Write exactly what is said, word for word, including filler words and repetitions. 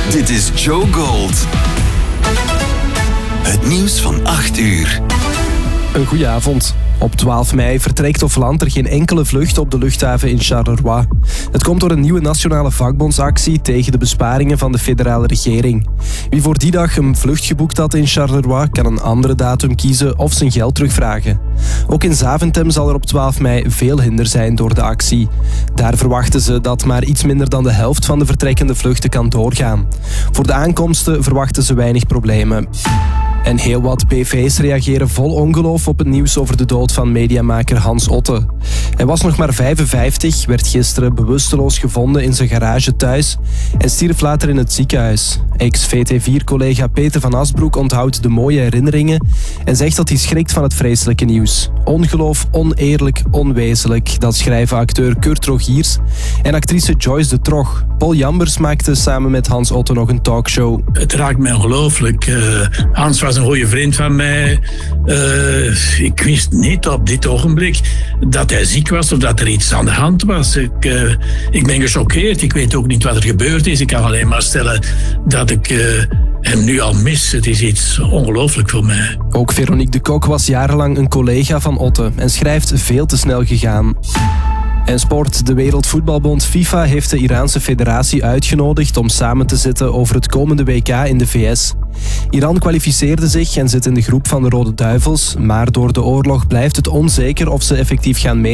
Dit is Joe Gold. Het nieuws van acht uur. Een goeie avond. Op twaalf mei vertrekt of landt er geen enkele vlucht op de luchthaven in Charleroi. Het komt door een nieuwe nationale vakbondsactie tegen de besparingen van de federale regering. Wie voor die dag een vlucht geboekt had in Charleroi kan een andere datum kiezen of zijn geld terugvragen. Ook in Zaventem zal er op twaalf mei veel hinder zijn door de actie. Daar verwachten ze dat maar iets minder dan de helft van de vertrekkende vluchten kan doorgaan. Voor de aankomsten verwachten ze weinig problemen. En heel wat B V's reageren vol ongeloof op het nieuws over de dood van mediamaker Hans Otte. Hij was nog maar vijfenvijftig, werd gisteren bewusteloos gevonden in zijn garage thuis en stierf later in het ziekenhuis. Ex-V T vier-collega Peter van Asbroek onthoudt de mooie herinneringen en zegt dat hij schrikt van het vreselijke nieuws. Ongeloof, oneerlijk, onwezenlijk, dat schrijven acteur Kurt Rogiers en actrice Joyce de Trog. Paul Jambers maakte samen met Hans Otte nog een talkshow. Het raakt mij ongelooflijk. Uh, Hans was een goede vriend van mij. Uh, ik wist niet op dit ogenblik dat hij ziek was of dat er iets aan de hand was. Ik, uh, ik ben gechoqueerd. Ik weet ook niet wat er gebeurd is. Ik kan alleen maar stellen dat ik uh, hem nu al mis. Het is iets ongelooflijk voor mij. Ook Veronique de Kok was jarenlang een collega van Otte en schrijft veel te snel gegaan. En sport. De Wereldvoetbalbond FIFA heeft de Iraanse federatie uitgenodigd om samen te zitten over het komende W K in de V S. Iran kwalificeerde zich en zit in de groep van de Rode Duivels, maar door de oorlog blijft het onzeker of ze effectief gaan meedoen.